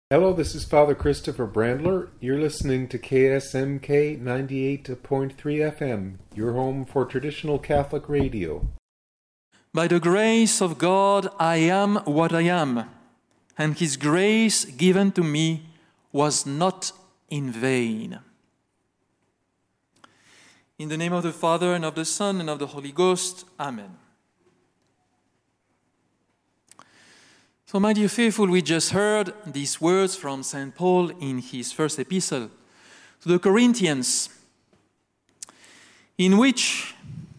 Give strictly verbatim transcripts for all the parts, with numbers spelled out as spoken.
Hello, this is Father Christopher Brandler. You're listening to K S M K ninety-eight point three F M, your home for traditional Catholic radio. By the grace of God, I am what I am, and His grace given to me was not in vain. In the name of the Father, and of the Son, and of the Holy Ghost, Amen. So, my dear faithful, we just heard these words from Saint Paul in his first epistle to the Corinthians, in which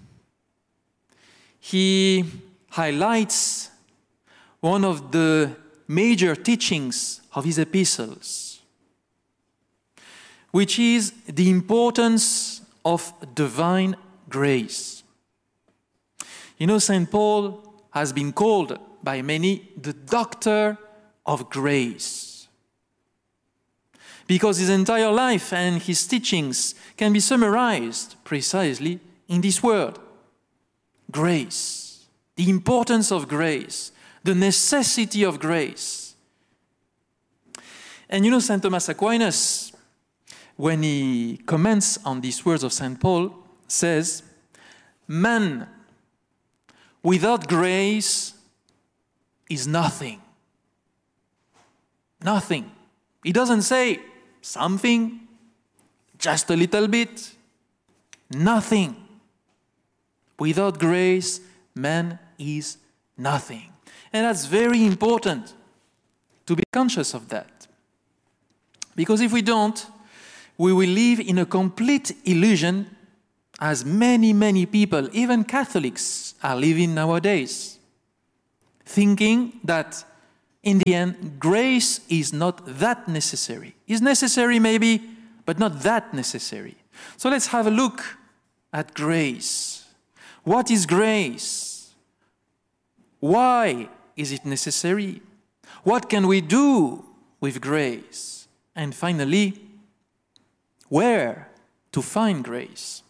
he highlights one of the major teachings of his epistles, which is the importance of divine grace. You know, Saint Paul has been called by many the doctor of grace, because his entire life and his teachings can be summarized precisely in this word: grace, the importance of grace, the necessity of grace. And you know, Saint Thomas Aquinas, when he comments on these words of Saint Paul, says, man without grace is nothing. Nothing. He doesn't say something, just a little bit. Nothing. Without grace, man is nothing. And that's very important to be conscious of that. Because if we don't, we will live in a complete illusion, as many, many people, even Catholics, are living nowadays, thinking that in the end, grace is not that necessary. Is necessary maybe, but not that necessary. So let's have a look at grace. What is grace? Why is it necessary? What can we do with grace? And finally, where to find grace?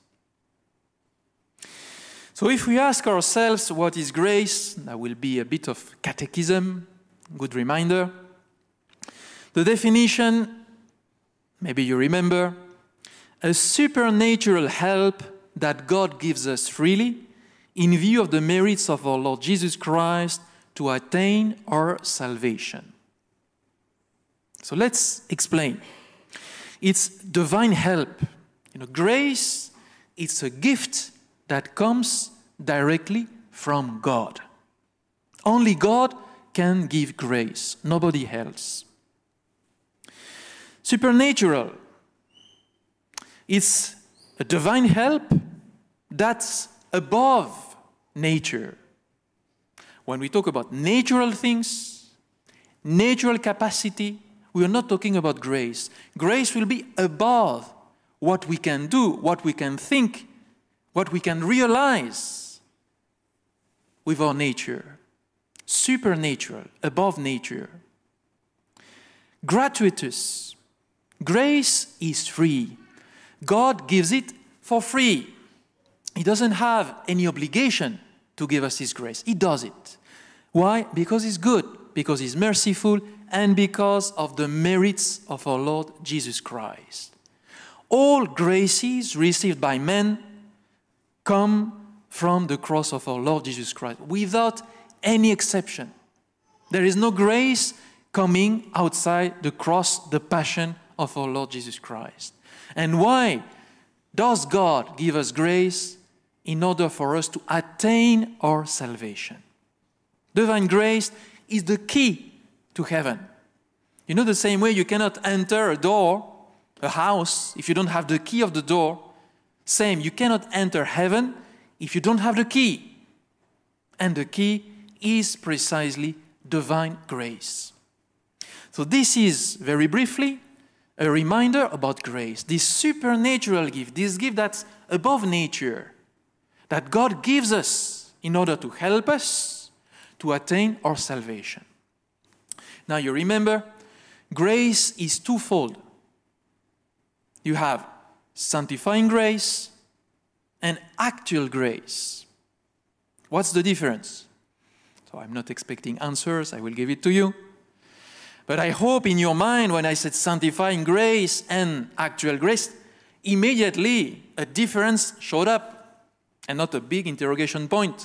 So if we ask ourselves what is grace, that will be a bit of catechism, good reminder. The definition, maybe you remember, a supernatural help that God gives us freely in view of the merits of our Lord Jesus Christ to attain our salvation. So let's explain. It's divine help. You know, grace, it's a gift that comes directly from God. Only God can give grace, nobody else. Supernatural. It's a divine help that's above nature. When we talk about natural things, natural capacity, we are not talking about grace. Grace will be above what we can do, what we can think, what we can realize with our nature. Supernatural, above nature. Gratuitous. Grace is free. God gives it for free. He doesn't have any obligation to give us His grace. He does it. Why? Because He's good, because He's merciful, and because of the merits of our Lord Jesus Christ. All graces received by men come from the cross of our Lord Jesus Christ, without any exception. There is no grace coming outside the cross, the passion of our Lord Jesus Christ. And why does God give us grace? In order for us to attain our salvation. Divine grace is the key to heaven. You know, the same way you cannot enter a door, a house, if you don't have the key of the door. Same, you cannot enter heaven if you don't have the key. And the key is precisely divine grace. So this is, very briefly, a reminder about grace. This supernatural gift, this gift that's above nature, that God gives us in order to help us to attain our salvation. Now you remember, grace is twofold. You have sanctifying grace and actual grace. What's the difference? So I'm not expecting answers, I will give it to you. But I hope in your mind, when I said sanctifying grace and actual grace, immediately a difference showed up and not a big interrogation point.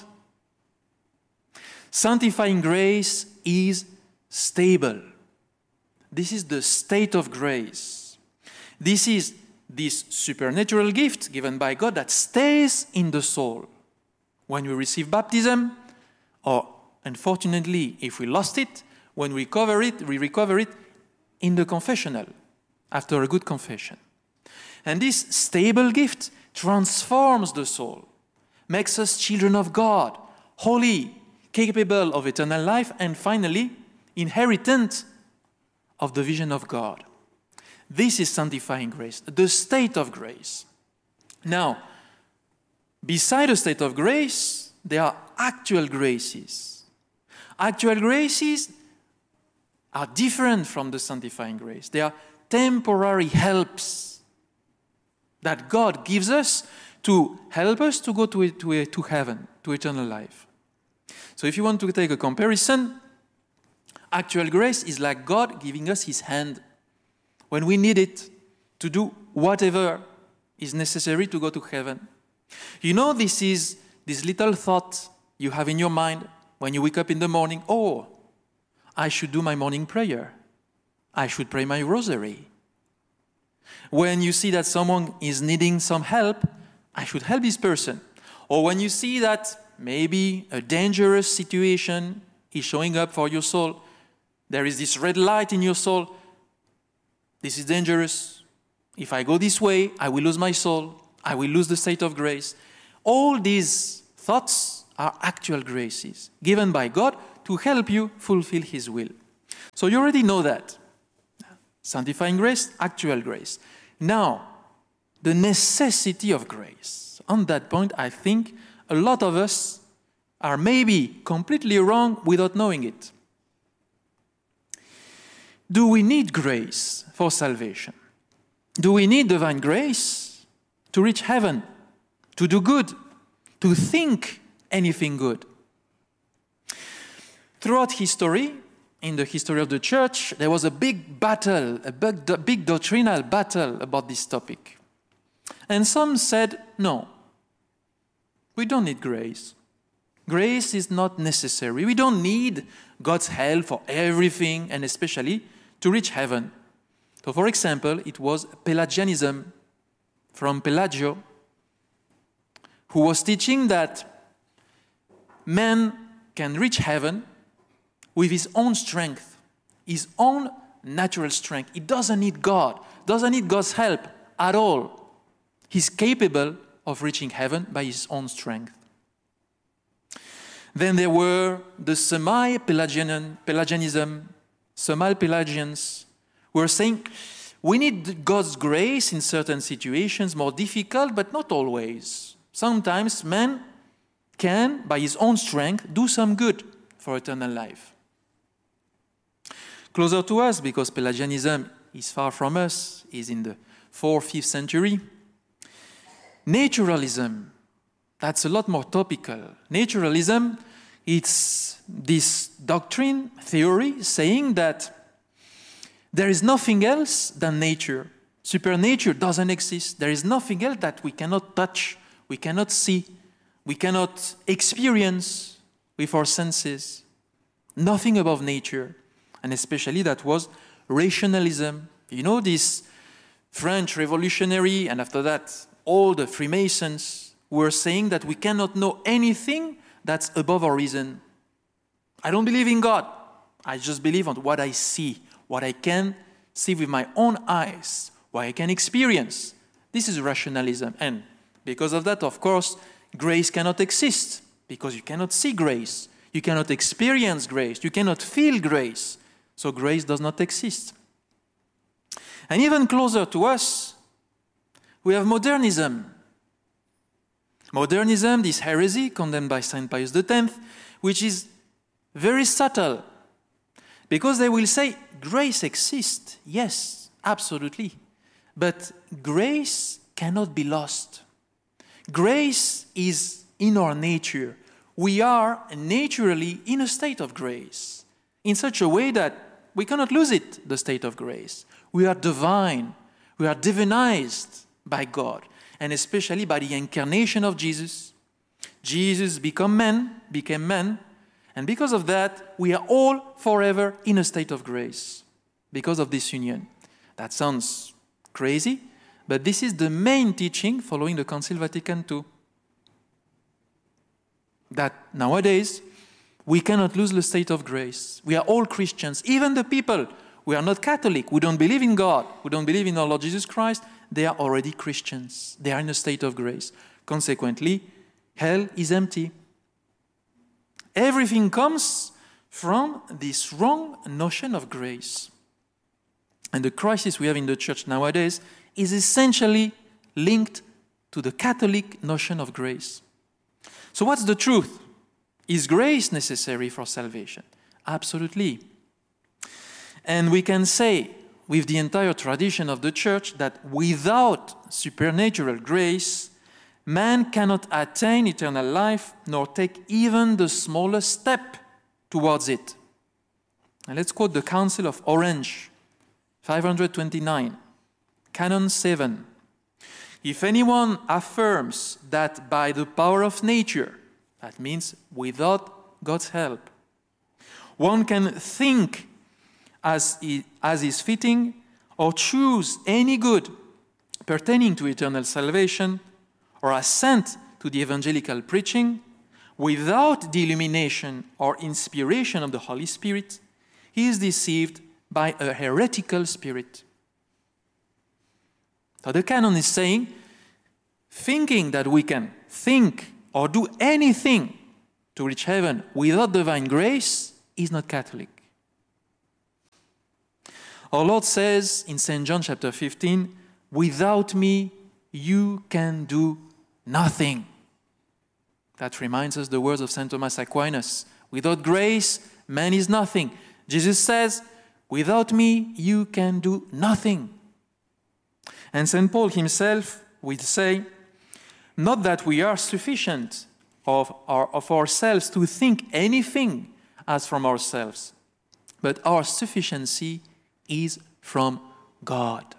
Sanctifying grace is stable. This is the state of grace. This is this supernatural gift given by God that stays in the soul. When we receive baptism, or unfortunately, if we lost it, when we recover it, we recover it in the confessional, after a good confession. And this stable gift transforms the soul, makes us children of God, holy, capable of eternal life, and finally, inheritant of the vision of God. This is sanctifying grace, the state of grace. Now, beside the state of grace, there are actual graces. Actual graces are different from the sanctifying grace. They are temporary helps that God gives us to help us to go to, to, to heaven, to eternal life. So if you want to take a comparison, actual grace is like God giving us his hand when we need it to do whatever is necessary to go to heaven. You know, this is this little thought you have in your mind when you wake up in the morning. Oh, I should do my morning prayer. I should pray my rosary. When you see that someone is needing some help, I should help this person. Or when you see that maybe a dangerous situation is showing up for your soul, there is this red light in your soul. This is dangerous. If I go this way, I will lose my soul. I will lose the state of grace. All these thoughts are actual graces given by God to help you fulfill his will. So you already know that. Sanctifying grace, actual grace. Now, the necessity of grace. On that point, I think a lot of us are maybe completely wrong without knowing it. Do we need grace for salvation? Do we need divine grace to reach heaven, to do good, to think anything good? Throughout history, in the history of the church, there was a big battle, a big, big doctrinal battle about this topic. And some said, no, we don't need grace. Grace is not necessary. We don't need God's help for everything, and especially to reach heaven. So, for example, it was Pelagianism from Pelagio, who was teaching that man can reach heaven with his own strength, his own natural strength. He doesn't need God, doesn't need God's help at all. He's capable of reaching heaven by his own strength. Then there were the semi-Pelagian, Pelagianism, semi-Pelagians, who were saying, we need God's grace in certain situations, more difficult, but not always. Sometimes man can, by his own strength, do some good for eternal life. Closer to us, because Pelagianism is far from us, is in the fourth, fifth century. Naturalism, that's a lot more topical. Naturalism, it's this doctrine, theory, saying that there is nothing else than nature. Supernature doesn't exist. There is nothing else that we cannot touch, we cannot see, we cannot experience with our senses. Nothing above nature. And especially that was rationalism. You know, this French revolutionary, and after that, all the Freemasons were saying that we cannot know anything that's above our reason. I don't believe in God. I just believe on what I see, what I can see with my own eyes, what I can experience. This is rationalism. And because of that, of course, grace cannot exist, because you cannot see grace. You cannot experience grace. You cannot feel grace. So grace does not exist. And even closer to us, we have modernism. Modernism, this heresy condemned by Saint Pius the tenth, which is very subtle. Because they will say, grace exists. Yes, absolutely. But grace cannot be lost. Grace is in our nature. We are naturally in a state of grace, in such a way that We cannot lose it, the state of grace. We are divine. We are divinized by God, and especially by the incarnation of Jesus. Jesus became man, became man, and because of that, we are all forever in a state of grace, because of this union. That sounds crazy, but this is the main teaching following the Council Vatican two. That nowadays, we cannot lose the state of grace. We are all Christians. Even the people who are not Catholic, who don't believe in God, who don't believe in our Lord Jesus Christ, they are already Christians. They are in a state of grace. Consequently, hell is empty. Everything comes from this wrong notion of grace. And the crisis we have in the church nowadays is essentially linked to the Catholic notion of grace. So what's the truth? Is grace necessary for salvation? Absolutely. And we can say, with the entire tradition of the church, that without supernatural grace, man cannot attain eternal life, nor take even the smallest step towards it. And let's quote the Council of Orange, five hundred twenty-nine, Canon seven. If anyone affirms that by the power of nature, that means without God's help, one can think as, as is fitting or choose any good pertaining to eternal salvation or assent to the evangelical preaching without the illumination or inspiration of the Holy Spirit, he is deceived by a heretical spirit. So the canon is saying, thinking that we can think or do anything to reach heaven without divine grace is not Catholic. Our Lord says in Saint John chapter fifteen, without me you can do nothing. That reminds us the words of Saint Thomas Aquinas. Without grace, man is nothing. Jesus says, without me you can do nothing. And Saint Paul himself will say, not that we are sufficient of, our, of ourselves to think anything as from ourselves, but our sufficiency is from God.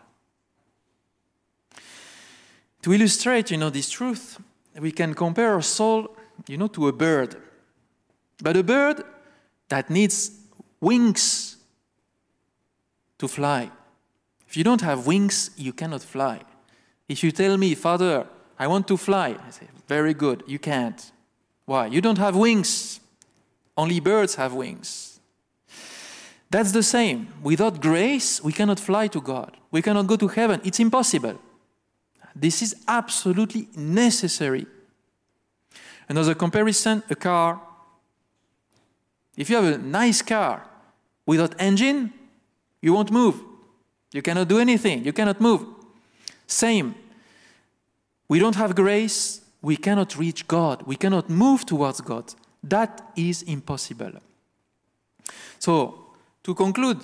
To illustrate, you know, this truth, we can compare our soul, you know, to a bird. But a bird that needs wings to fly. If you don't have wings, you cannot fly. If you tell me, Father, I want to fly, I say, very good, you can't. Why? You don't have wings. Only birds have wings. That's the same. Without grace, we cannot fly to God. We cannot go to heaven. It's impossible. This is absolutely necessary. Another comparison, a car. If you have a nice car without engine, you won't move. You cannot do anything. You cannot move. Same. We don't have grace. We cannot reach God. We cannot move towards God. That is impossible. So, to conclude,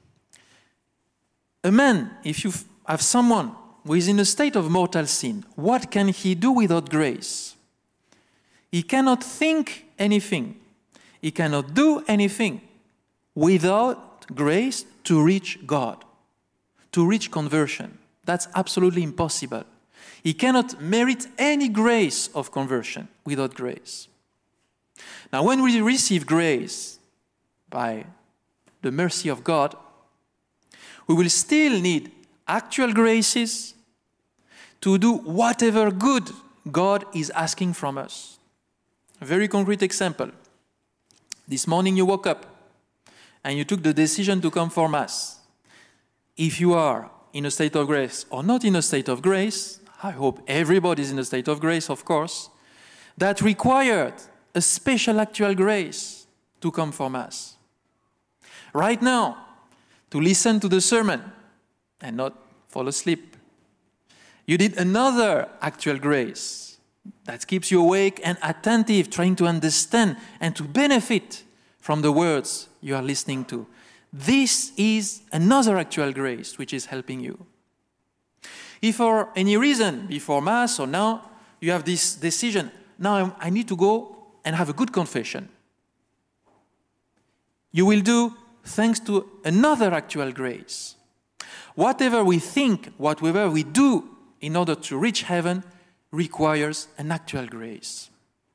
a man, if you have someone who is in a state of mortal sin, what can he do without grace? He cannot think anything. He cannot do anything without grace to reach God, to reach conversion. That's absolutely impossible. He cannot merit any grace of conversion without grace. Now, when we receive grace by the mercy of God, we will still need actual graces to do whatever good God is asking from us. A very concrete example. This morning you woke up and you took the decision to come for Mass. If you are in a state of grace or not in a state of grace, I hope everybody is in a state of grace, of course, that required a special actual grace to come for Mass. Right now, to listen to the sermon and not fall asleep, you did another actual grace that keeps you awake and attentive, trying to understand and to benefit from the words you are listening to. This is another actual grace which is helping you. If for any reason, before Mass or now, you have this decision, now I need to go and have a good confession, you will do thanks to another actual grace. Whatever we think, whatever we do in order to reach heaven requires an actual grace.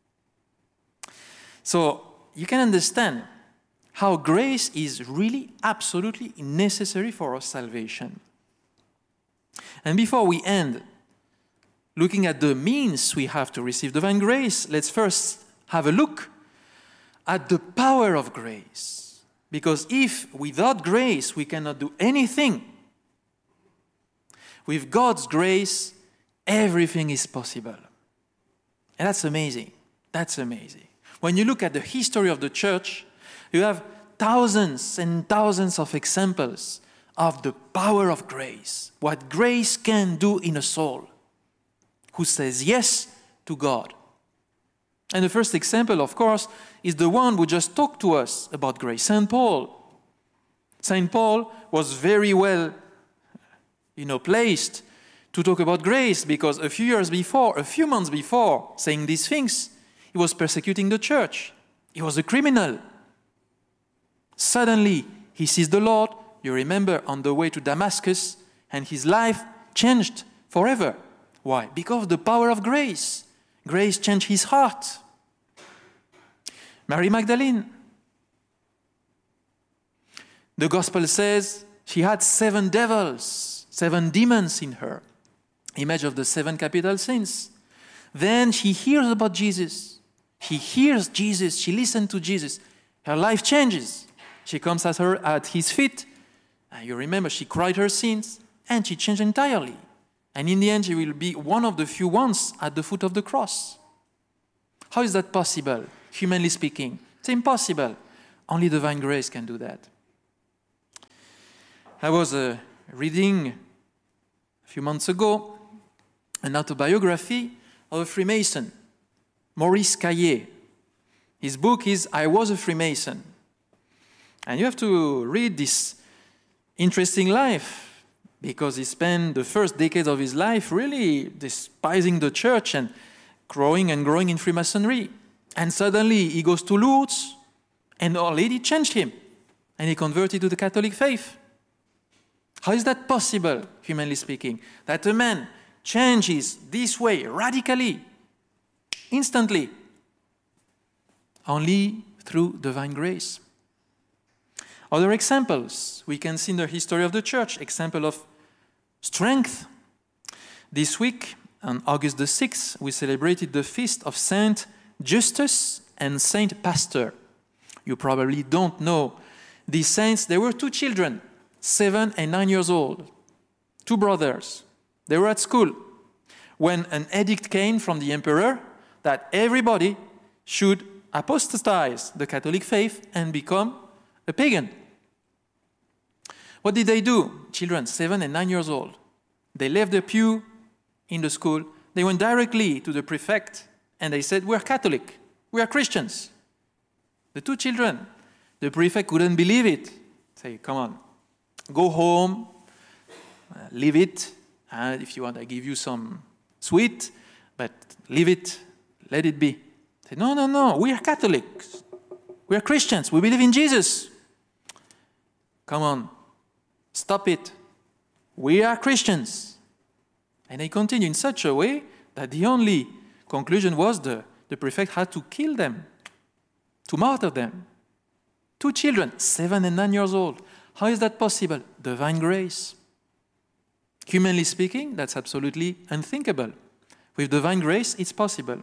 So you can understand how grace is really absolutely necessary for our salvation. And before we end looking at the means we have to receive divine grace, let's first have a look at the power of grace. Because if without grace we cannot do anything, with God's grace, everything is possible. And that's amazing. That's amazing. When you look at the history of the church, you have thousands and thousands of examples of the power of grace, what grace can do in a soul who says yes to God. And the first example, of course, is the one who just talked to us about grace, Saint Paul. Saint Paul was very well, you know, placed to talk about grace because a few years before, a few months before saying these things, he was persecuting the church. He was a criminal. Suddenly, he sees the Lord, you remember, on the way to Damascus, and his life changed forever. Why? Because of the power of grace. Grace changed his heart. Mary Magdalene. The gospel says she had seven devils, seven demons in her. Image of the seven capital sins. Then she hears about Jesus. She hears Jesus. She listens to Jesus. Her life changes. She comes at, her, at his feet. And you remember, she cried her sins. And she changed entirely. And in the end, she will be one of the few ones at the foot of the cross. How is that possible, humanly speaking? It's impossible. Only divine grace can do that. I was uh, reading a few months ago an autobiography of a Freemason, Maurice Caillé. His book is I Was a Freemason. And you have to read this interesting life because he spent the first decades of his life really despising the church and growing and growing in Freemasonry. And suddenly he goes to Lourdes and Our Lady changed him and he converted to the Catholic faith. How is that possible, humanly speaking? That a man changes this way radically, instantly, only through divine grace. Other examples we can see in the history of the church, example of strength. This week, on August the sixth, we celebrated the feast of Saint Justus and Saint Pastor. You probably don't know these saints. They were two children, seven and nine years old, two brothers. They were at school when an edict came from the emperor that everybody should apostatize the Catholic faith and become a pagan. What did they do? Children, seven and nine years old. They left the pew in the school. They went directly to the prefect and they said, "We're Catholic. We are Christians." The two children, the prefect couldn't believe it. Say, "Come on, go home, uh, leave it. Uh, if you want, I give you some sweet, but leave it, let it be." Say, "No, no, no, we are Catholics. We are Christians. We believe in Jesus." "Come on, stop it. We are Christians." And they continue in such a way that the only conclusion was the, the prefect had to kill them, to martyr them. Two children, seven and nine years old. How is that possible? Divine grace. Humanly speaking, that's absolutely unthinkable. With divine grace, it's possible.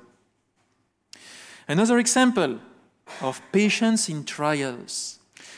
Another example of patience in trials.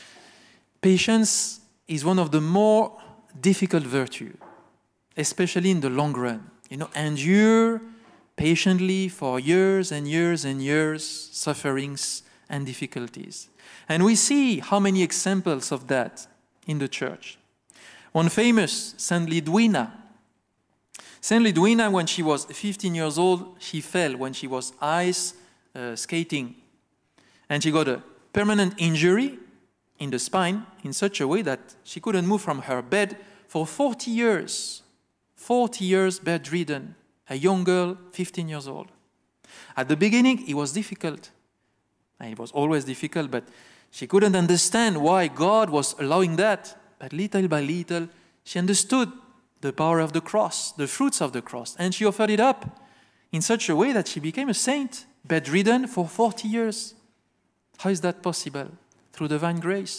Patience is one of the more difficult virtues, especially in the long run. You know, endure patiently for years and years and years, sufferings and difficulties. And we see how many examples of that in the church. One famous, Saint Lidwina. Saint Lidwina, when she was fifteen years old, she fell when she was ice uh, skating. And she got a permanent injury in the spine in such a way that she couldn't move from her bed for forty years. forty years bedridden. A young girl, fifteen years old. At the beginning, it was difficult. And it was always difficult, but She couldn't understand why God was allowing that. But little by little, she understood the power of the cross, the fruits of the cross. And she offered it up in such a way that she became a saint, bedridden for forty years. How is that possible? Through divine grace.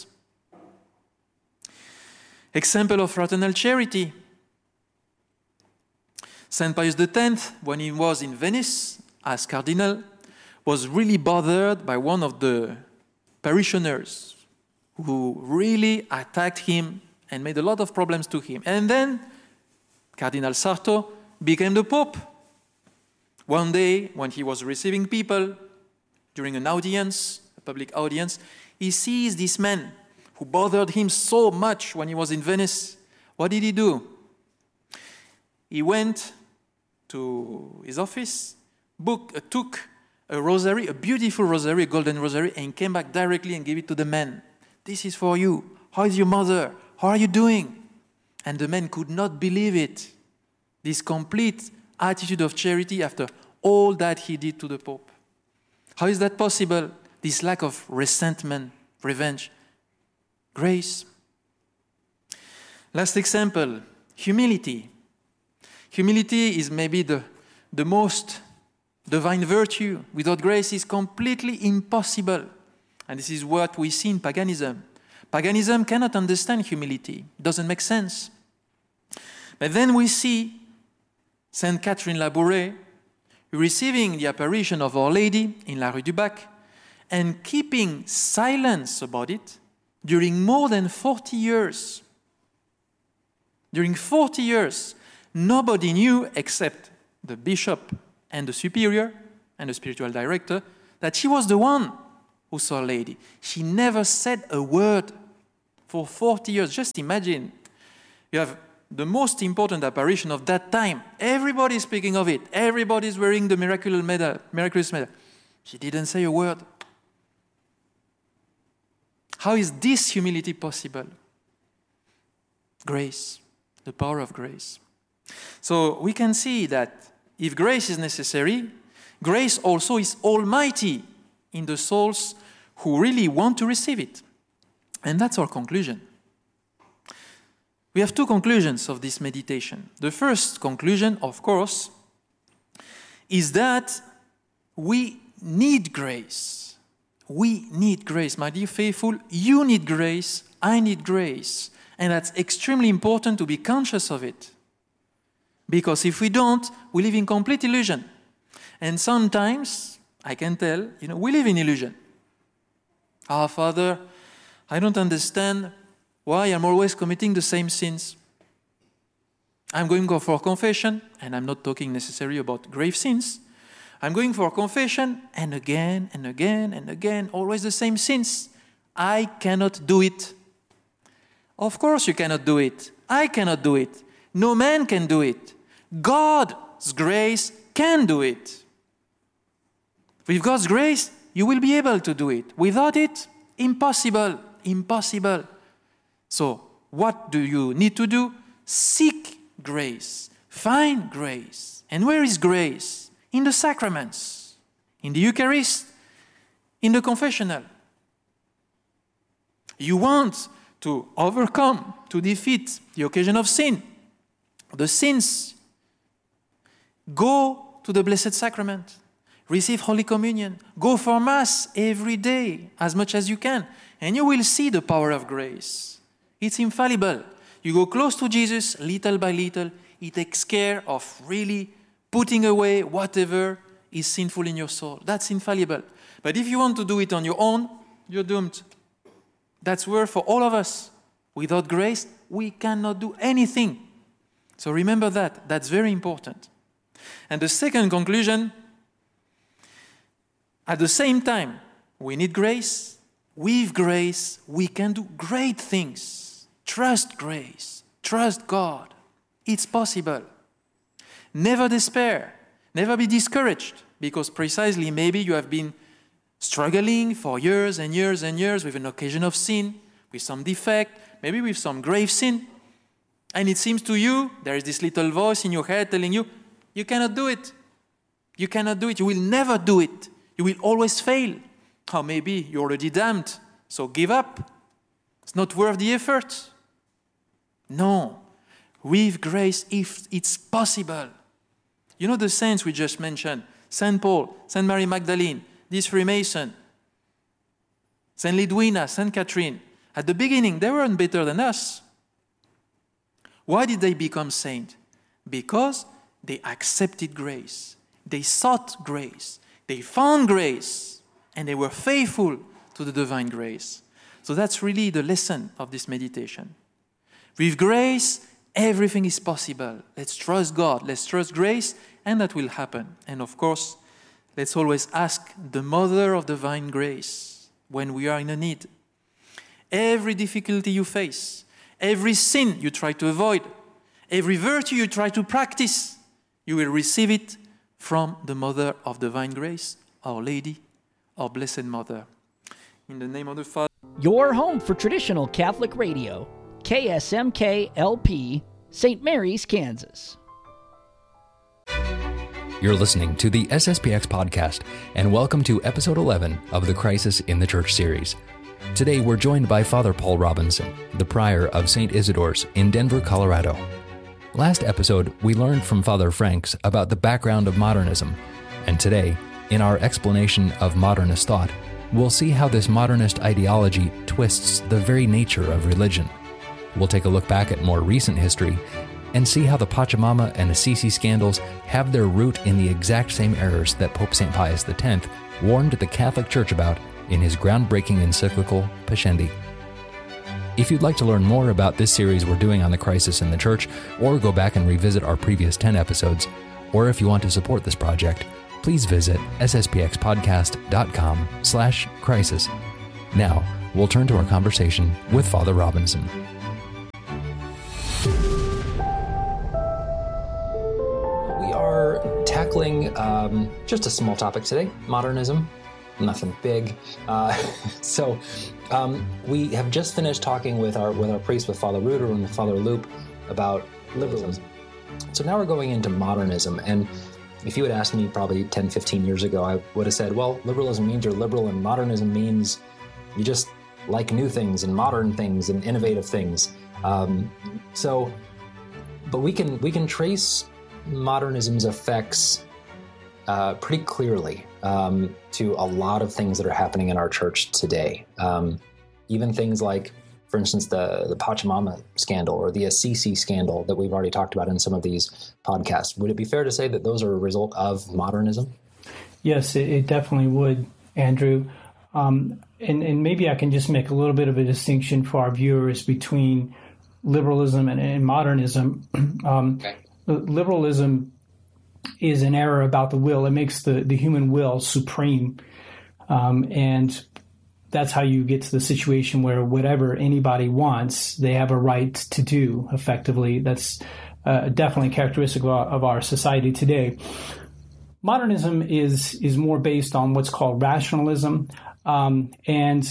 Example of fraternal charity. Saint Pius the tenth, when he was in Venice as cardinal, was really bothered by one of the parishioners who really attacked him and made a lot of problems to him. And then Cardinal Sarto became the Pope. One day, when he was receiving people during an audience, a public audience, he sees this man who bothered him so much when he was in Venice. What did he do? He went to his office, book, uh, took a rosary, a beautiful rosary, a golden rosary, and came back directly and gave it to the man. This is for you. How is your mother? How are you doing? And the man could not believe it. This complete attitude of charity after all that he did to the Pope. How is that possible? This lack of resentment, revenge, grace. Last example, humility. Humility is maybe the, the most divine virtue. Without grace, it's completely impossible. And this is what we see in paganism. Paganism cannot understand humility. It doesn't make sense. But then we see Saint Catherine Labouré receiving the apparition of Our Lady in La Rue du Bac and keeping silence about it during more than forty years. During forty years, nobody knew except the bishop and the superior and the spiritual director that she was the one who saw Our Lady. She never said a word for forty years. Just imagine, you have the most important apparition of that time. Everybody is speaking of it. Everybody is wearing the miraculous medal. Miraculous medal. She didn't say a word. How is this humility possible? Grace, the power of grace. So we can see that if grace is necessary, grace also is almighty in the souls who really want to receive it. And that's our conclusion. We have two conclusions of this meditation. The first conclusion, of course, is that we need grace. We need grace. My dear faithful, you need grace, I need grace. And that's extremely important to be conscious of it. Because if we don't, we live in complete illusion. And sometimes, I can tell, you know, we live in illusion. Ah, Father, I don't understand why I'm always committing the same sins. I'm going for confession, and I'm not talking necessarily about grave sins. I'm going for confession, and again, and again, and again, always the same sins. I cannot do it. Of course you cannot do it. I cannot do it. No man can do it. God's grace can do it. With God's grace, you will be able to do it. Without it, impossible, impossible. So, what do you need to do? Seek grace. Find grace. And where is grace? In the sacraments. In the Eucharist. In the confessional. You want to overcome, to defeat the occasion of sin, the sins. Go to the Blessed Sacrament. Receive Holy Communion. Go for Mass every day, as much as you can. And you will see the power of grace. It's infallible. You go close to Jesus, little by little. He takes care of really putting away whatever is sinful in your soul. That's infallible. But if you want to do it on your own, you're doomed. That's where for all of us, without grace, we cannot do anything. So remember that. That's very important. And the second conclusion, at the same time, we need grace. With grace, we can do great things. Trust grace. Trust God. It's possible. Never despair. Never be discouraged, because precisely maybe you have been struggling for years and years and years with an occasion of sin, with some defect, maybe with some grave sin. And it seems to you, there is this little voice in your head telling you, you cannot do it. You cannot do it. You will never do it. You will always fail. Or maybe you're already damned So give up. It's not worth the effort. No. With grace, if it's possible. You know the saints we just mentioned, Saint Paul, Saint Mary Magdalene, these Freemason, Saint Lidwina, Saint Catherine. At the beginning, they weren't better than us. Why did they become saints? Because they accepted grace. They sought grace. They found grace. And they were faithful to the divine grace. So that's really the lesson of this meditation. With grace, everything is possible. Let's trust God. Let's trust grace, and that will happen. And of course, let's always ask the Mother of Divine Grace when we are in a need. Every difficulty you face, every sin you try to avoid, every virtue you try to practice, you will receive it from the Mother of Divine Grace, Our Lady, our Blessed Mother. In the name of the Father. Your home for traditional Catholic radio. K S M K L P, Saint Mary's, Kansas. You're listening to the S S P X podcast, and welcome to episode eleven of the Crisis in the Church series. Today we're joined by Father Paul Robinson, the prior of Saint Isidore's in Denver, Colorado. Last episode, we learned from Father Franks about the background of modernism, and today, in our explanation of modernist thought, we'll see how this modernist ideology twists the very nature of religion. We'll take a look back at more recent history and see how the Pachamama and Assisi scandals have their root in the exact same errors that Pope Saint Pius the tenth warned the Catholic Church about in his groundbreaking encyclical, Pascendi. If you'd like to learn more about this series we're doing on the crisis in the Church, or go back and revisit our previous ten episodes, or if you want to support this project, please visit sspxpodcast.com slash crisis. Now, we'll turn to our conversation with Father Robinson. We are tackling um, just a small topic today, modernism. Nothing big. Uh, so um, we have just finished talking with our with our priest, with Father Ruder and with Father Loop, about liberalism. So now we're going into modernism. And if you had asked me probably ten, fifteen years ago, I would have said, well, liberalism means you're liberal and modernism means you just like new things and modern things and innovative things. Um, so, but we can we can trace modernism's effects uh, pretty clearly um, to a lot of things that are happening in our church today. Um, even things like, for instance, the, the Pachamama scandal or the Assisi scandal that we've already talked about in some of these podcasts. Would it be fair to say that those are a result of modernism? Yes, it, it definitely would, Andrew. Um, and, and maybe I can just make a little bit of a distinction for our viewers between liberalism and, and modernism. Um, okay. Liberalism is an error about the will. It makes the, the human will supreme. Um, and that's how you get to the situation where whatever anybody wants, they have a right to do effectively. That's uh, definitely characteristic of our, of our society today. Modernism is is more based on what's called rationalism. Um, and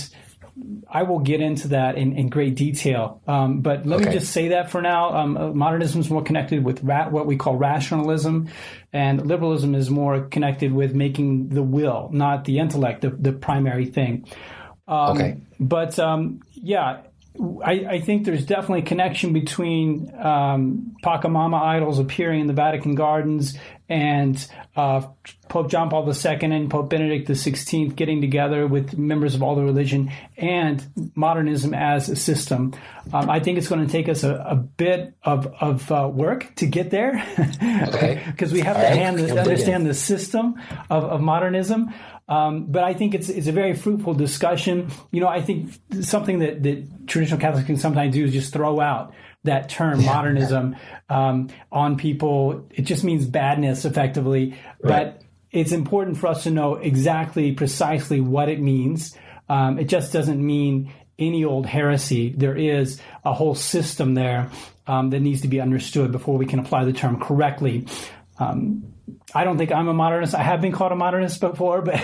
I will get into that in, in great detail. Um, but let okay. me just say that for now. Um, modernism is more connected with ra- what we call rationalism, and liberalism is more connected with making the will, not the intellect, the, the primary thing. Um, okay. But, um, yeah, I, I think there's definitely a connection between um, Pachamama idols appearing in the Vatican gardens and uh, Pope John Paul the Second and Pope Benedict the Sixteenth getting together with members of all the religion and modernism as a system. Um, I think it's going to take us a, a bit of, of uh, work to get there because okay. we have all to, right. hand, to understand the system of, of modernism. Um, but I think it's it's a very fruitful discussion. You know, I think something that, that traditional Catholics can sometimes do is just throw out that term, yeah, modernism, yeah. Um, on people. It just means badness, effectively. Right. But it's important for us to know exactly, precisely what it means. Um, it just doesn't mean any old heresy. There is a whole system there um, that needs to be understood before we can apply the term correctly. Um, I don't think I'm a modernist. I have been called a modernist before, but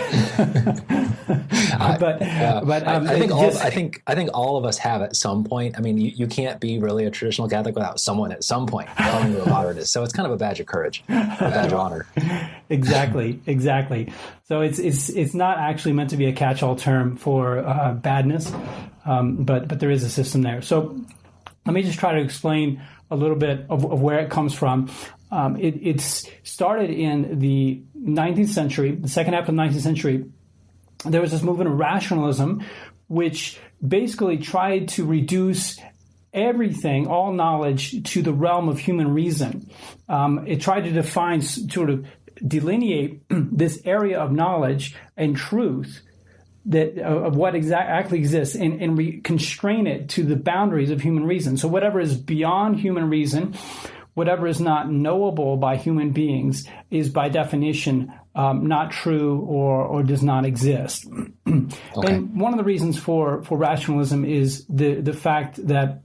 but uh, but um, I, I think just, all I think I think all of us have at some point. I mean, you, you can't be really a traditional Catholic without someone at some point calling you a modernist. So it's kind of a badge of courage, a badge of honor. Exactly, exactly. So it's it's it's not actually meant to be a catch-all term for uh, badness, um, but but there is a system there. So let me just try to explain a little bit of, of where it comes from. Um, it, it's started in the nineteenth century, the second half of the nineteenth century. There was this movement of rationalism, which basically tried to reduce everything, all knowledge, to the realm of human reason. Um, it tried to define, sort of delineate this area of knowledge and truth that uh, of what exactly exists, and, and re- constrain it to the boundaries of human reason. So whatever is beyond human reason, whatever is not knowable by human beings, is by definition um, not true or or does not exist. Okay. And one of the reasons for, for rationalism is the, the fact that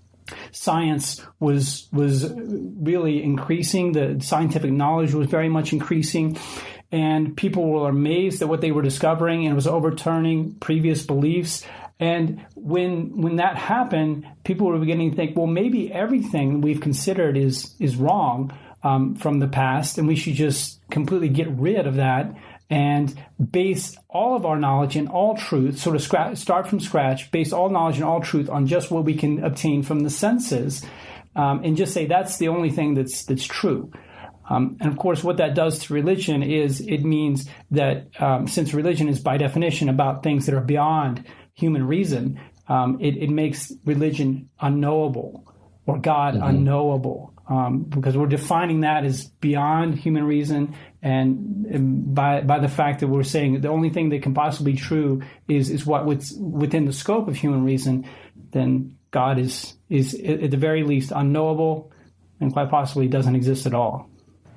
science was was really increasing. The scientific knowledge was very much increasing, and people were amazed at what they were discovering, and it was overturning previous beliefs. And when when that happened, people were beginning to think, well, maybe everything we've considered is is wrong um, from the past, and we should just completely get rid of that and base all of our knowledge and all truth, sort of scra- start from scratch, base all knowledge and all truth on just what we can obtain from the senses, um, and just say that's the only thing that's that's true. Um, and of course, what that does to religion is it means that um, since religion is by definition about things that are beyond human reason, um, it, it makes religion unknowable, or God mm-hmm. unknowable, um, because we're defining that as beyond human reason. And, and by by the fact that we're saying the only thing that can possibly be true is is what what's within the scope of human reason, then God is is at the very least unknowable, and quite possibly doesn't exist at all.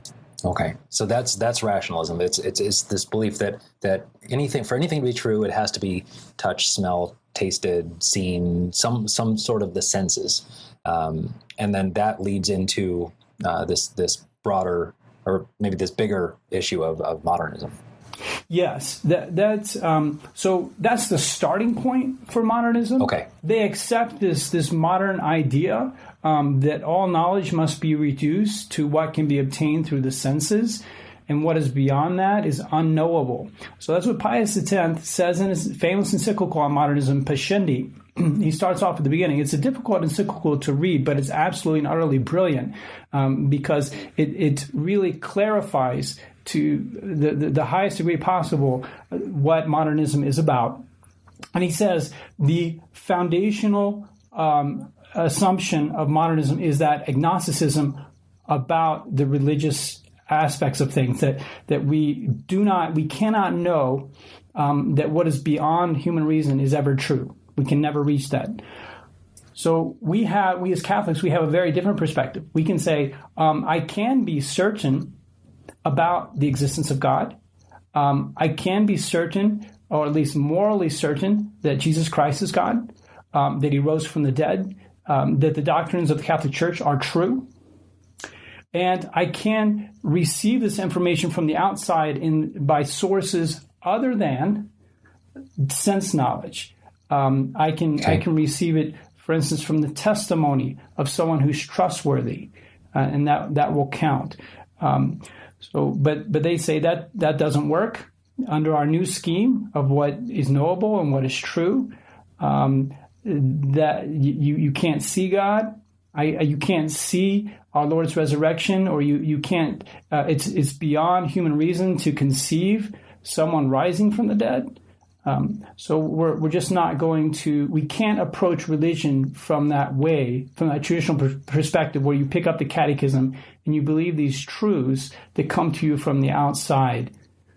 Okay, so that's that's rationalism. It's it's it's this belief that that anything for anything to be true, it has to be touched, smelled, tasted, seen, some some sort of the senses, um, and then that leads into uh, this this broader, or maybe this bigger issue of, of modernism. Yes, that that's um, so that's the starting point for modernism. Okay, they accept this this modern idea um, that all knowledge must be reduced to what can be obtained through the senses, and what is beyond that is unknowable. So that's what Pius X says in his famous encyclical on modernism, Pascendi. He starts off at the beginning. It's a difficult encyclical to read, but it's absolutely and utterly brilliant um, because it, it really clarifies to the, the, the highest degree possible what modernism is about. And he says the foundational um, assumption of modernism is that agnosticism about the religious aspects of things, that that we do not, we cannot know um, that what is beyond human reason is ever true. We can never reach that. So we have, we as Catholics, we have a very different perspective. We can say, um, I can be certain about the existence of God. Um, I can be certain, or at least morally certain, that Jesus Christ is God, um, that he rose from the dead, um, that the doctrines of the Catholic Church are true. And I can receive this information from the outside in by sources other than sense knowledge. Um, I can okay. I can receive it, for instance, from the testimony of someone who's trustworthy, uh, and that that will count. Um, so, but but they say that that doesn't work under our new scheme of what is knowable and what is true. Um, that you you can't see God. I, you can't see our Lord's resurrection, or you you can't. Uh, it's it's beyond human reason to conceive someone rising from the dead. Um, so we're we're just not going to. We can't approach religion from that way, from that traditional per- perspective, where you pick up the catechism and you believe these truths that come to you from the outside.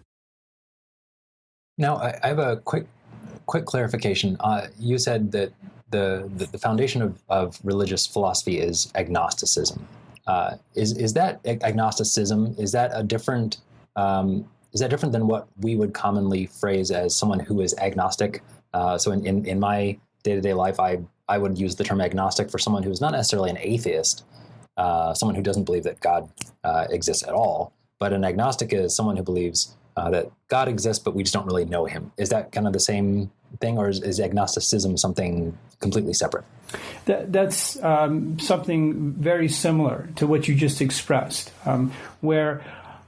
Now, I, I have a quick quick clarification. Uh, you said that the, the the foundation of, of religious philosophy is agnosticism. Uh, is is that agnosticism? Is that a different? Um, Is that different than what we would commonly phrase as someone who is agnostic? Uh, so in, in, in my day-to-day life, I, I would use the term agnostic for someone who is not necessarily an atheist, uh, someone who doesn't believe that God uh, exists at all. But an agnostic is someone who believes uh, that God exists, but we just don't really know him. Is that kind of the same thing, or is, is agnosticism something completely separate? That, that's um, something very similar to what you just expressed, um, where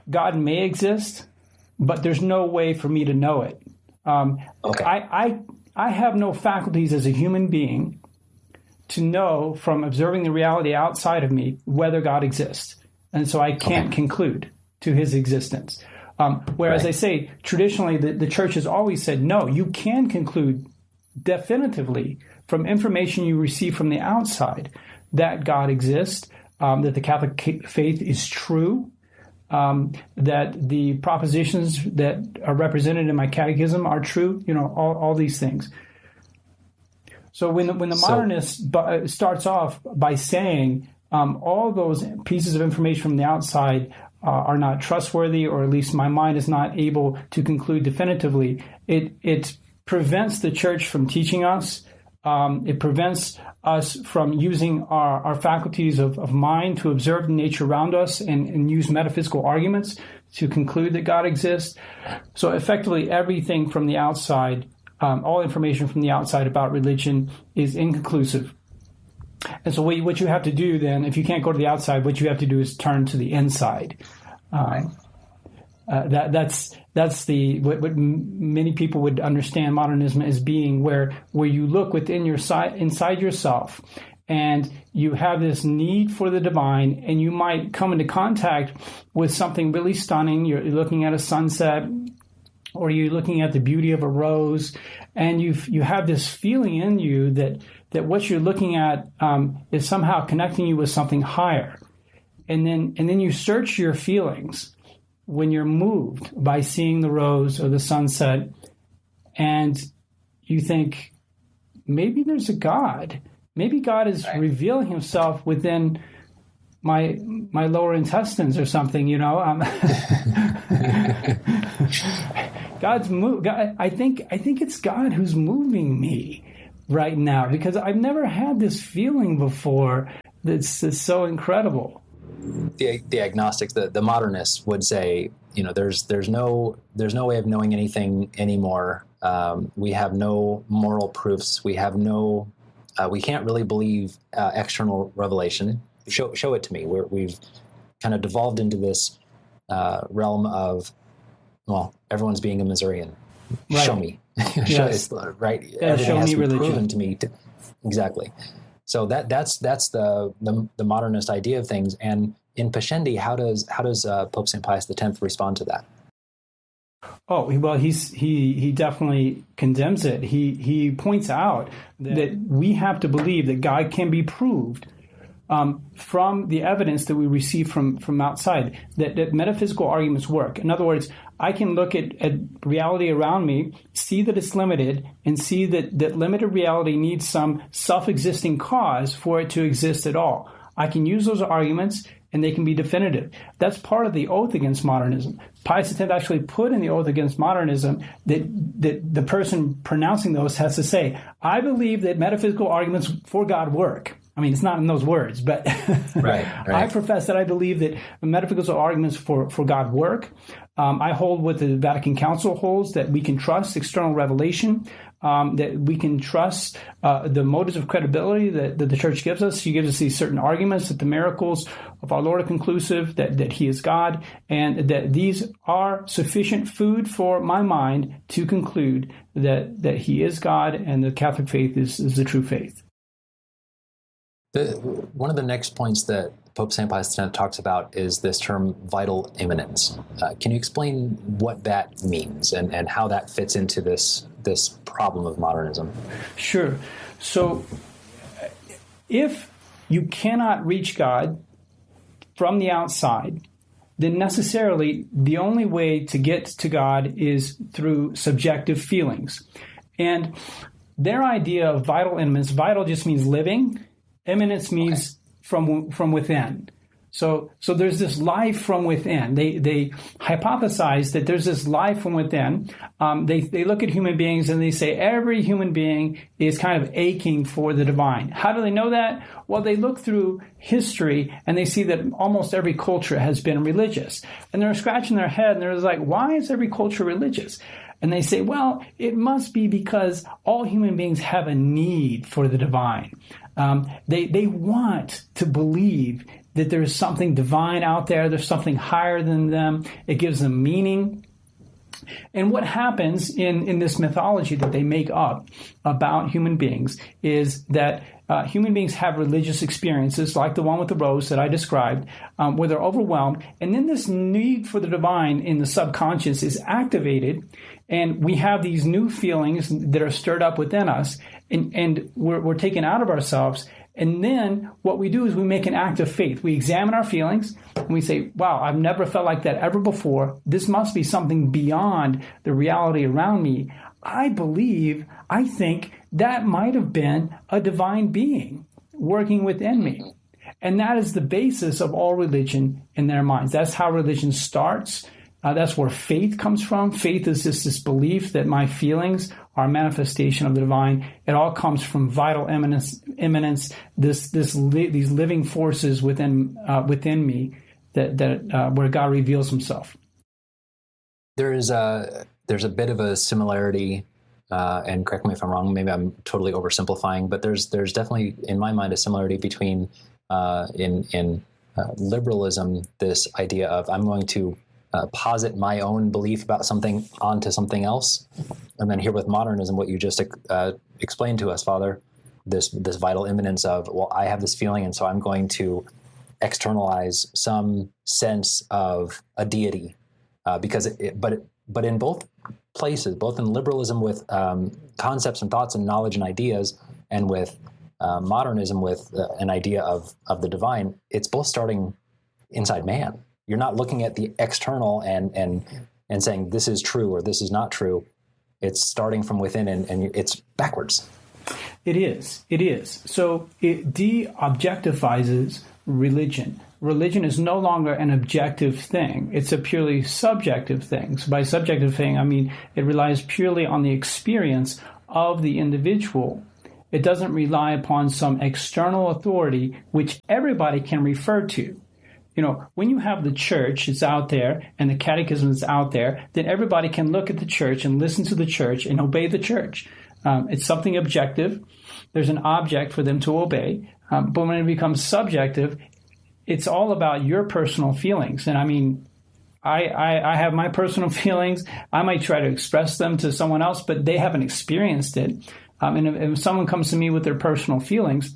God may exist, but there's no way for me to know it. Um, okay. I, I I have no faculties as a human being to know from observing the reality outside of me whether God exists. And so I can't okay. conclude to his existence. Um, whereas right. I say, traditionally, the, the church has always said, no, you can conclude definitively from information you receive from the outside that God exists, um, that the Catholic faith is true, um, that the propositions that are represented in my catechism are true, you know, all, all these things. So when the, when the so, modernist b- starts off by saying um, all those pieces of information from the outside uh, are not trustworthy, or at least my mind is not able to conclude definitively, it it prevents the church from teaching us. Um, it prevents us from using our, our faculties of, of mind to observe the nature around us and, and use metaphysical arguments to conclude that God exists. So effectively, everything from the outside, um, all information from the outside about religion is inconclusive. And so what you, what you have to do then, if you can't go to the outside, what you have to do is turn to the inside. Um, uh, that that's that's the what, what many people would understand modernism as being, where where you look within your side inside yourself, and you have this need for the divine, and you might come into contact with something really stunning. You're looking at a sunset, or you're looking at the beauty of a rose, and you you have this feeling in you that that what you're looking at um, is somehow connecting you with something higher, and then and then you search your feelings when you're moved by seeing the rose or the sunset, and you think, maybe there's a God. Maybe God is right. revealing himself within my my lower intestines or something, you know. Um, God's move. God, I think I think it's God who's moving me right now, because I've never had this feeling before that's, that's so incredible. The, the agnostics, the, the modernists would say, you know, there's there's no there's no way of knowing anything anymore. Um, we have no moral proofs. We have no, uh, we can't really believe uh, external revelation. Show show it to me. We're, we've kind of devolved into this uh, realm of, well, everyone's being a Missourian. Right. Show me. Yes. Right. Yeah, Everything show has me to be religion. proven to me. To, exactly. So that that's that's the, the the modernist idea of things. And in Pascendi, how does how does uh, Pope Saint Pius X respond to that? Oh, well, he's he he definitely condemns it. He he points out that we have to believe that God can be proved um, from the evidence that we receive from from outside. That that metaphysical arguments work. In other words, I can look at, at reality around me, see that it's limited, and see that, that limited reality needs some self-existing cause for it to exist at all. I can use those arguments, and they can be definitive. That's part of the oath against modernism. Pius X actually put in the oath against modernism that, that the person pronouncing those has to say, I believe that metaphysical arguments for God work. I mean, it's not in those words, but right, right. I profess that I believe that metaphysical arguments for, for God work. Um, I hold what the Vatican Council holds, that we can trust external revelation, um, that we can trust uh, the motives of credibility that, that the Church gives us. She gives us these certain arguments that the miracles of our Lord are conclusive, that, that he is God, and that these are sufficient food for my mind to conclude that, that he is God and the Catholic faith is, is the true faith. The, one of the next points that Pope Saint Pius X talks about is this term vital immanence. Uh, can you explain what that means and, and how that fits into this this problem of modernism? Sure. So if you cannot reach God from the outside, then necessarily the only way to get to God is through subjective feelings. And their idea of vital immanence, vital just means living. Immanence means okay. from from within. So so there's this life from within. They they hypothesize that there's this life from within. Um, they they look at human beings and they say every human being is kind of aching for the divine. How do they know that? Well, they look through history and they see that almost every culture has been religious. And they're scratching their head and they're like, why is every culture religious? And they say, well, it must be because all human beings have a need for the divine. Um, they they want to believe that there's something divine out there. There's something higher than them. It gives them meaning. And what happens in, in this mythology that they make up about human beings is that uh, human beings have religious experiences like the one with the rose that I described, um, where they're overwhelmed. And then this need for the divine in the subconscious is activated, and we have these new feelings that are stirred up within us, and, and we're, we're taken out of ourselves. And then what we do is we make an act of faith. We examine our feelings and we say, wow, I've never felt like that ever before. This must be something beyond the reality around me. I believe, I think that might have been a divine being working within me. And that is the basis of all religion in their minds. That's how religion starts. Uh, that's where faith comes from. Faith is just this belief that my feelings are a manifestation of the divine. It all comes from vital eminence, immanence, this, this, li- these living forces within, uh, within me that, that, uh, where God reveals himself. There is a, there's a bit of a similarity, uh, and correct me if I'm wrong, maybe I'm totally oversimplifying, but there's, there's definitely in my mind a similarity between, uh, in, in, uh, liberalism, this idea of I'm going to Uh, posit my own belief about something onto something else. And then here with modernism, what you just uh, explained to us, Father, this this vital immanence of, well, I have this feeling, and so I'm going to externalize some sense of a deity. Uh, because, it, it, but it, but in both places, both in liberalism with um, concepts and thoughts and knowledge and ideas, and with uh, modernism with uh, an idea of of the divine, it's both starting inside man. You're not looking at the external and and and saying this is true or this is not true. It's starting from within, and, and it's backwards. It is. It is. So it de-objectifies religion. Religion is no longer an objective thing. It's a purely subjective thing. So by subjective thing, I mean it relies purely on the experience of the individual. It doesn't rely upon some external authority which everybody can refer to. You know, when you have the church, it's out there, and the catechism is out there, then everybody can look at the church and listen to the church and obey the church. Um, it's something objective. There's an object for them to obey. Um, but when it becomes subjective, it's all about your personal feelings. And I mean, I, I, I have my personal feelings. I might try to express them to someone else, but they haven't experienced it. Um, and if, if someone comes to me with their personal feelings,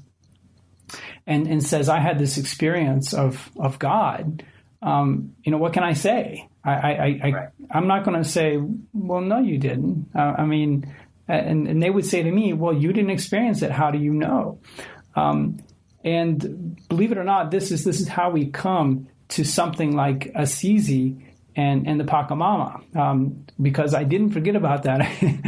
And, and says, I had this experience of, of God, um, you know, what can I say? I, I, I, right. I'm not going to say, well, no, you didn't. Uh, I mean, and, and they would say to me, well, you didn't experience it. How do you know? Um, and believe it or not, this is, this is how we come to something like Assisi and, and the Pachamama, um, because I didn't forget about that.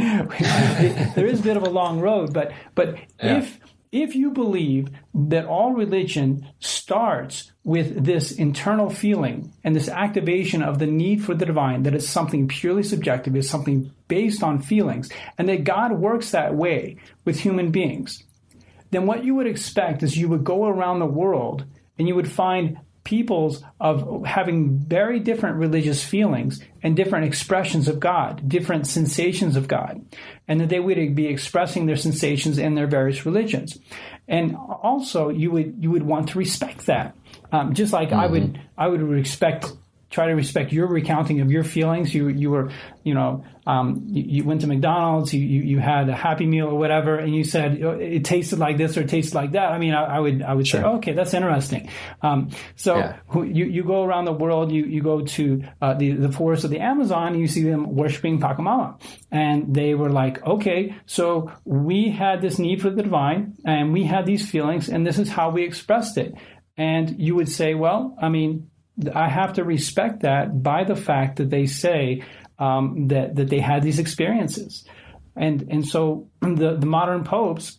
There is a bit of a long road, but, but yeah. if, If you believe that all religion starts with this internal feeling and this activation of the need for the divine, that it's something purely subjective, it's something based on feelings, and that God works that way with human beings, then what you would expect is you would go around the world and you would find peoples of having very different religious feelings and different expressions of God, different sensations of God, and that they would be expressing their sensations in their various religions. And also, you would you would want to respect that, um, just like mm-hmm. I would I would respect. Try to respect your recounting of your feelings. You you were, you know, um, you, you went to McDonald's, you, you you had a Happy Meal or whatever, and you said oh, it tasted like this or it tasted like that. I mean, I, I would I would sure. say, okay, that's interesting. Um, so yeah. you, you go around the world, you, you go to uh, the, the forests of the Amazon, and you see them worshiping Pachamama. And they were like, okay, so we had this need for the divine, and we had these feelings, and this is how we expressed it. And you would say, well, I mean, I have to respect that by the fact that they say um, that that they had these experiences, and and so the the modern popes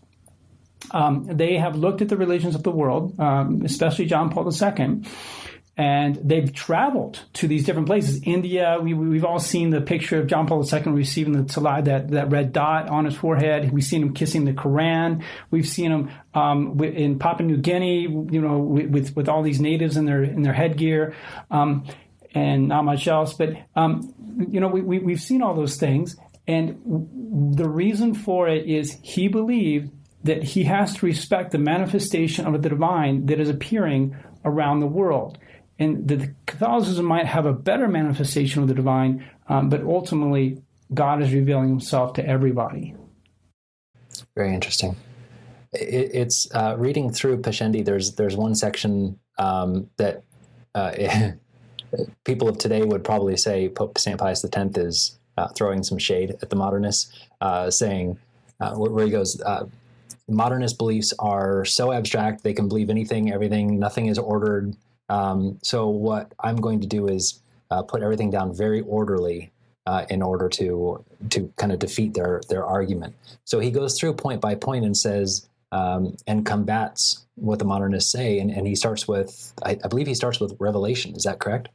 um, they have looked at the religions of the world, um, especially John Paul the Second, and they've traveled to these different places. India, we, we've all seen the picture of John Paul the Second receiving the talai, that, that red dot on his forehead. We've seen him kissing the Quran. We've seen him um, in Papua New Guinea, you know, with, with all these natives in their in their headgear, um, and not much else. But, um, you know, we, we, we've seen all those things. And the reason for it is he believed that he has to respect the manifestation of the divine that is appearing around the world. And that Catholicism might have a better manifestation of the divine, um, but ultimately God is revealing himself to everybody. Very interesting. It, it's uh, reading through Pascendi, there's there's one section um, that uh, people of today would probably say Pope Saint Pius the Tenth is uh, throwing some shade at the modernists, uh, saying, uh, where he goes, uh, modernist beliefs are so abstract, they can believe anything, everything, nothing is ordered. Um, so what I'm going to do is uh, put everything down very orderly uh, in order to to kind of defeat their their argument. So he goes through point by point and says, um, and combats what the modernists say. And, and he starts with, I, I believe he starts with Revelation. Is that correct?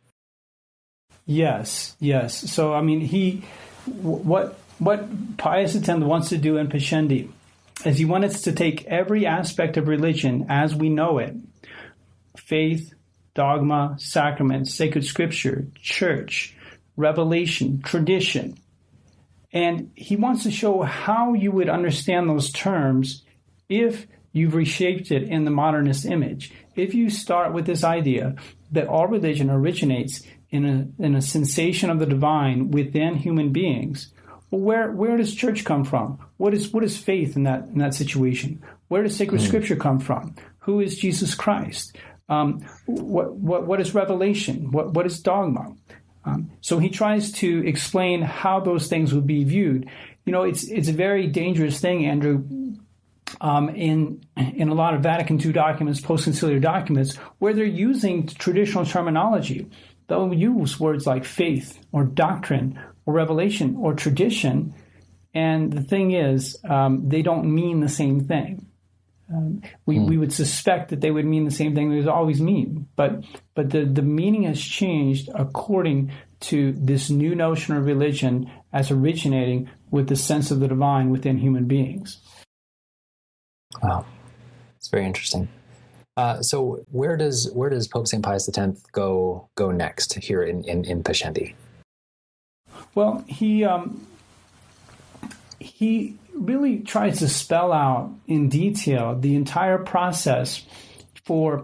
Yes, yes. So, I mean, he, what, what Pius the Tenth wants to do in Pascendi is he wants to take every aspect of religion as we know it, faith, dogma, sacraments, sacred scripture, church, revelation, tradition. And he wants to show how you would understand those terms if you've reshaped it in the modernist image. If you start with this idea that all religion originates in a, in a sensation of the divine within human beings, well, where, where does church come from? What is, what is faith in that, in that situation? Where does sacred mm. scripture come from? Who is Jesus Christ? Um, what, what, what is revelation? What, what is dogma? Um, so he tries to explain how those things would be viewed. You know, it's, it's a very dangerous thing, Andrew, um, in, in a lot of Vatican Two documents, post-conciliar documents, where they're using traditional terminology. They'll use words like faith or doctrine or revelation or tradition. And the thing is, um, they don't mean the same thing. Um, we, mm. we would suspect that they would mean the same thing they always mean, but but the, the meaning has changed according to this new notion of religion as originating with the sense of the divine within human beings. Wow, it's very interesting. Uh, so where does where does Pope Saint Pius the Tenth go go next here in in, in Pascendi? Well, he um, he. really tries to spell out in detail the entire process for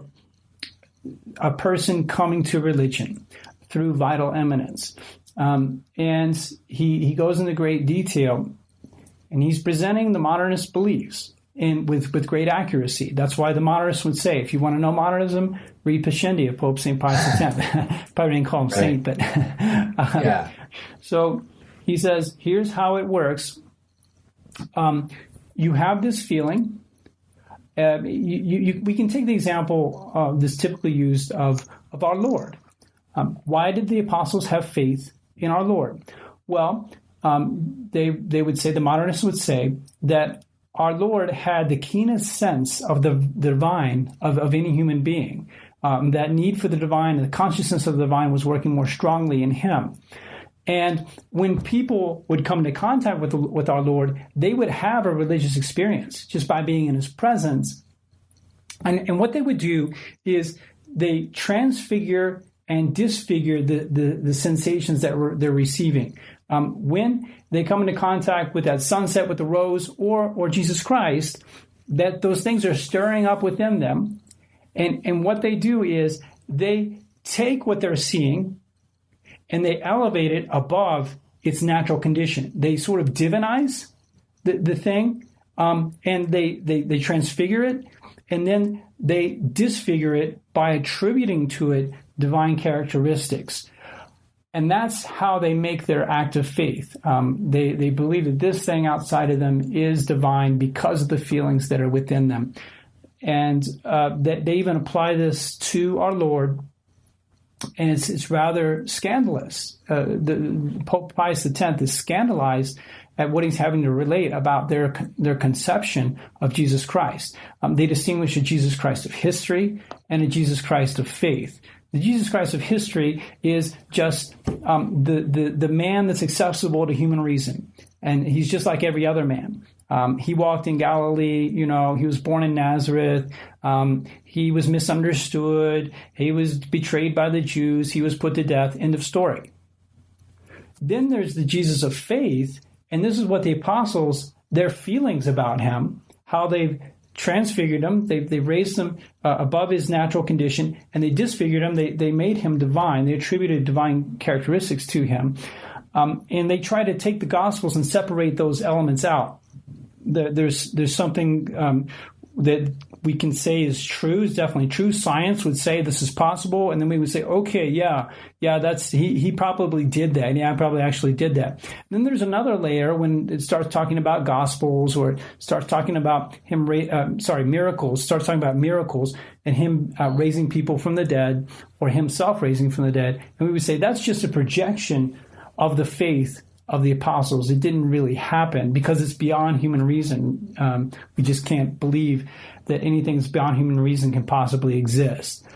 a person coming to religion through vital eminence. Um, and he, he goes into great detail, and he's presenting the modernist beliefs in, with, with great accuracy. That's why the modernists would say, if you want to know modernism, read Pascendi of Pope Saint Pius the Tenth. Probably didn't call him right. saint, but... uh, yeah. So he says, here's how it works. Um, you have this feeling. Uh, you, you, we can take the example uh, that's typically used of, of our Lord. Um, why did the apostles have faith in our Lord? Well, um, they they would say, the modernists would say, that our Lord had the keenest sense of the, the divine of, of any human being. Um, that need for the divine, the consciousness of the divine was working more strongly in him. And when people would come into contact with, with our Lord, they would have a religious experience just by being in his presence. And, and what they would do is they transfigure and disfigure the, the, the sensations that re- they're receiving. Um, when they come into contact with that sunset with the rose or, or Jesus Christ, that those things are stirring up within them. And, and what they do is they take what they're seeing and they elevate it above its natural condition. They sort of divinize the, the thing, um, and they, they, they transfigure it, and then they disfigure it by attributing to it divine characteristics. And that's how they make their act of faith. Um, they, they believe that this thing outside of them is divine because of the feelings that are within them. And uh, that they even apply this to our Lord. And it's it's rather scandalous. Uh, the Pope Pius the Tenth is scandalized at what he's having to relate about their their conception of Jesus Christ. Um, they distinguish a Jesus Christ of history and a Jesus Christ of faith. The Jesus Christ of history is just um, the, the the man that's accessible to human reason, and he's just like every other man. Um, he walked in Galilee, you know, he was born in Nazareth. Um, he was misunderstood. He was betrayed by the Jews. He was put to death. End of story. Then there's the Jesus of faith. And this is what the apostles, their feelings about him, how they've transfigured him, they they raised him uh, above his natural condition, and they disfigured him. They they made him divine. They attributed divine characteristics to him, um, and they try to take the Gospels and separate those elements out. There, there's there's something um, that we can say is true, is definitely true. Science would say this is possible, and then we would say, okay, yeah, yeah, that's he he probably did that. Yeah, I probably actually did that. And then there's another layer when it starts talking about gospels, or it starts talking about him, uh, sorry, miracles, starts talking about miracles and him uh, raising people from the dead, or himself raising from the dead. And we would say that's just a projection of the faith of the apostles. It didn't really happen because it's beyond human reason. Um, we just can't believe that anything that's beyond human reason can possibly exist.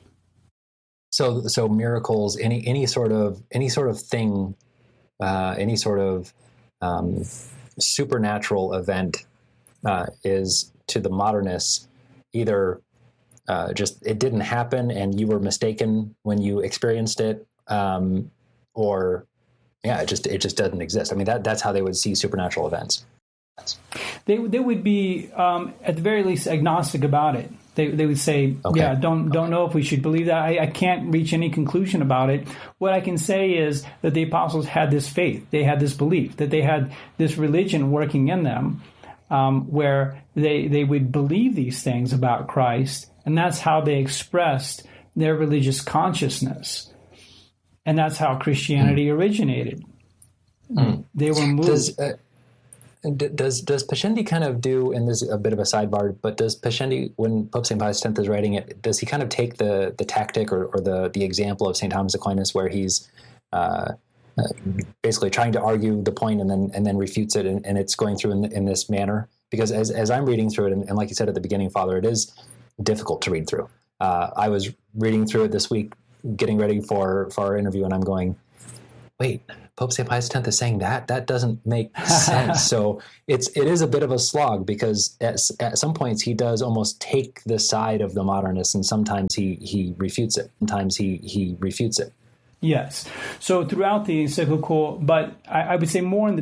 So, so miracles, any any sort of any sort of thing, uh, any sort of um, supernatural event uh, is to the modernists either uh, just it didn't happen and you were mistaken when you experienced it, um, or yeah, it just it just doesn't exist. I mean, that that's how they would see supernatural events. They they would be um, at the very least agnostic about it. They they would say, okay. yeah, don't don't know if we should believe that. I, I can't reach any conclusion about it. What I can say is that the apostles had this faith, they had this belief, that they had this religion working in them, um, where they they would believe these things about Christ, and that's how they expressed their religious consciousness, and that's how Christianity mm. originated. Mm. They were moved. Does, uh, Does does Pascendi kind of do, and this is a bit of a sidebar, but does Pascendi, when Pope Saint Pius X is writing it, does he kind of take the the tactic or, or the the example of Saint Thomas Aquinas, where he's uh, uh, basically trying to argue the point and then and then refutes it, and, and it's going through in, in this manner? Because as as I'm reading through it, and, and like you said at the beginning, Father, it is difficult to read through. Uh, I was reading through it this week, getting ready for, for our interview, and I'm going, wait, Pope Saint Pius X is saying that? That doesn't make sense. So it's it is a bit of a slog, because at, at some points he does almost take the side of the modernists, and sometimes he he refutes it. Sometimes he he refutes it. Yes. So throughout the encyclical, but I, I would say more in the